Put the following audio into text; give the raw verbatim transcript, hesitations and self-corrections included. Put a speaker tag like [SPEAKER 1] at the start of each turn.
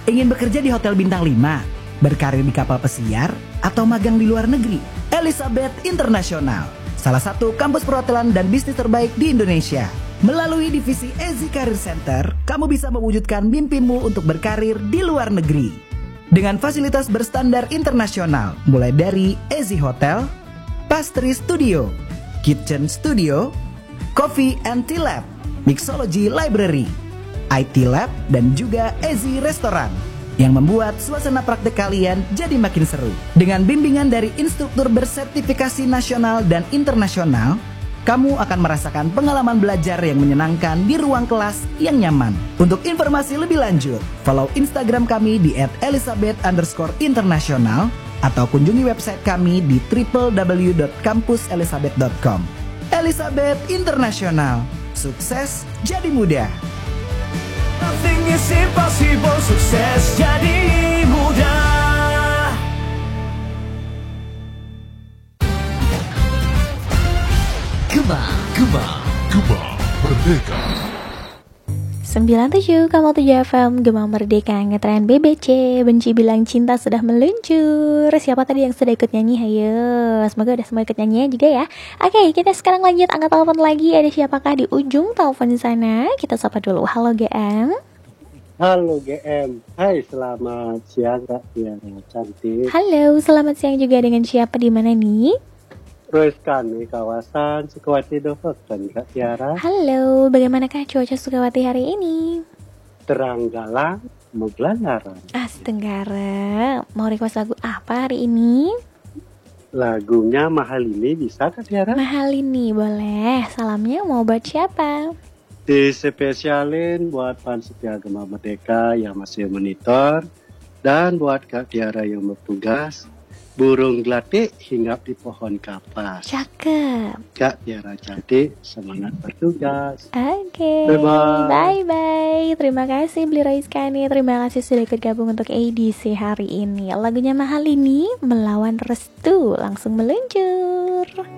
[SPEAKER 1] Ingin bekerja di hotel bintang lima, berkarir di kapal pesiar, atau magang di luar negeri? Elizabeth International, salah satu kampus perhotelan dan bisnis terbaik di Indonesia. Melalui divisi Ezi Career Center, kamu bisa mewujudkan mimpimu untuk berkarir di luar negeri. Dengan fasilitas berstandar internasional, mulai dari Ezi Hotel, Pastry Studio, Kitchen Studio, Coffee and Tea Lab, Mixology Library, I T Lab, dan juga Ezi Restoran yang membuat suasana praktek kalian jadi makin seru. Dengan bimbingan dari instruktur bersertifikasi nasional dan internasional, kamu akan merasakan pengalaman belajar yang menyenangkan di ruang kelas yang nyaman. Untuk informasi lebih lanjut, follow Instagram kami di et elizabeth underscore international atau kunjungi website kami di w w w dot kampus elizabeth dot com. Elizabeth International, sukses jadi mudah.
[SPEAKER 2] Nothing is impossible, sukses jadi mudah.
[SPEAKER 3] Gema, Gema, Gema Merdeka.
[SPEAKER 4] sembilan puluh tujuh koma tujuh F M Gema Merdeka, ngetren B B C. Benci bilang cinta sudah meluncur. Siapa tadi yang sudah ikut nyanyi? Hayo, semoga udah semua ikut nyanyi juga ya. Oke, kita sekarang lanjut angkat telepon lagi. Ada siapakah di ujung telepon sana? Kita sapa dulu. Halo G M.
[SPEAKER 5] Halo G M. Hai, selamat siang Kak Tiara cantik.
[SPEAKER 4] Halo, selamat siang juga. Dengan siapa, di mana nih?
[SPEAKER 5] Roiskan di kawasan Sukawati Dovotan Kak Tiara.
[SPEAKER 4] Halo, bagaimanakah cuaca Sukawati hari ini?
[SPEAKER 5] Terang galang, meglanaran.
[SPEAKER 4] Astenggara, mau request lagu apa hari ini?
[SPEAKER 5] Lagunya Mahal Ini bisa Kak Tiara?
[SPEAKER 4] Mahal Ini, boleh. Salamnya mau buat siapa?
[SPEAKER 5] Dispesialin buat fans setia Gema Merdeka yang masih monitor, dan buat Kak Tiara yang bertugas. Burung gelatik hinggap di pohon kapas.
[SPEAKER 4] Cakep.
[SPEAKER 5] Kak Tiara cantik, semangat bertugas.
[SPEAKER 4] Oke,
[SPEAKER 5] Bye bye.
[SPEAKER 4] bye bye. Terima kasih Beli Roiskani. Terima kasih sudah ikut gabung untuk edisi hari ini. Lagunya Mahal Ini melawan Restu langsung meluncur.